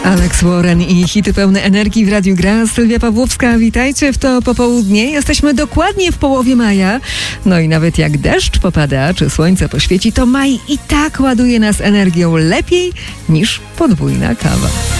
Alex Warren i hity pełne energii w Radiu Gra. Sylwia Pawłowska, witajcie w to popołudnie. Jesteśmy dokładnie w połowie maja. No i nawet jak deszcz popada, czy słońce poświeci, to maj i tak ładuje nas energią lepiej niż podwójna kawa.